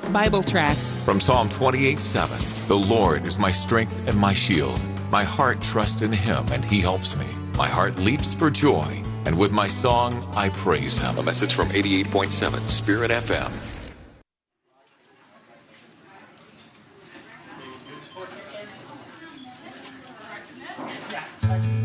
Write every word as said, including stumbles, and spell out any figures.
Bible tracts. From Psalm twenty-eight seven, the Lord is my strength and my shield. My heart trusts in him, and he helps me. My heart leaps for joy, and with my song I praise him. A message from eighty-eight point seven Spirit F M. Yeah.